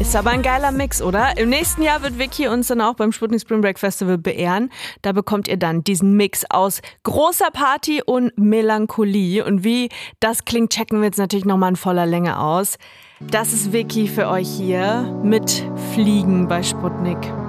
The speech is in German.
Ist aber ein geiler Mix, oder? Im nächsten Jahr wird Vicky uns dann auch beim Sputnik Spring Break Festival beehren. Da bekommt ihr dann diesen Mix aus großer Party und Melancholie. Und wie das klingt, checken wir jetzt natürlich nochmal in voller Länge aus. Das ist Vicky für euch hier mit Fliegen bei Sputnik.